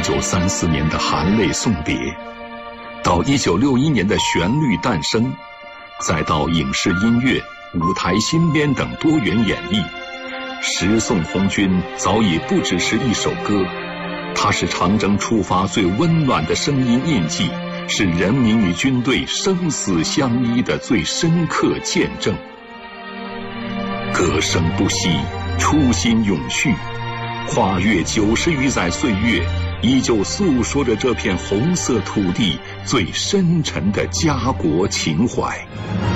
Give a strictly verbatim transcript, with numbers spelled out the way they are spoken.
九三四年的含泪送别，到一九六一年的旋律诞生，再到影视音乐、舞台新编等多元演绎，十送红军早已不只是一首歌，它是长征出发最温暖的声音印记，是人民与军队生死相依的最深刻见证。歌声不息，初心永续，跨越九十余载岁月，依旧诉说着这片红色土地最深沉的家国情怀。